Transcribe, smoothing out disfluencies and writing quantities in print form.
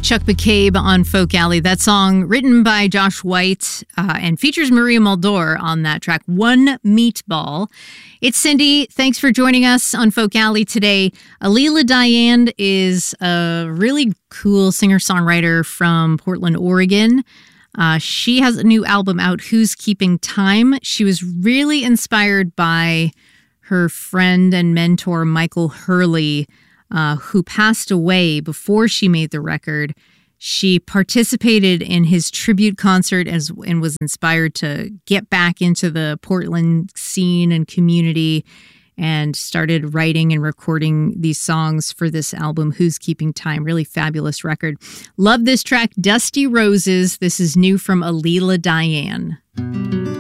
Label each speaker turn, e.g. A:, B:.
A: Chuck McCabe on Folk Alley. That song written by Josh White and features Maria Muldaur on that track, One Meatball. It's Cindy. Thanks for joining us on Folk Alley today. Alila Diane is a really cool singer-songwriter from Portland, Oregon. She has a new album out, Who's Keeping Time? She was really inspired by her friend and mentor, Michael Hurley, who passed away before she made the record. She participated in his tribute concert and was inspired to get back into the Portland scene and community and started writing and recording these songs for this album, Who's Keeping Time? Really fabulous record. Love this track, Dusty Roses. This is new from Alila Diane.